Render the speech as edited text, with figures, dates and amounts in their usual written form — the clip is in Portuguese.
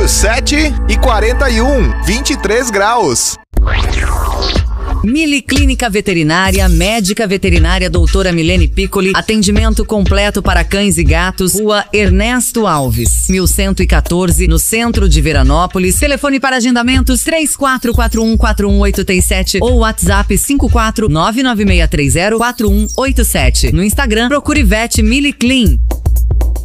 7h41, 23 graus. Mili Clínica Veterinária, médica veterinária doutora Milene Piccoli, atendimento completo para cães e gatos, Rua Ernesto Alves, 1114, no centro de Veranópolis. Telefone para agendamentos 3441-4187 ou WhatsApp 54-99630-4187. No Instagram, procure Vet Mili Clean.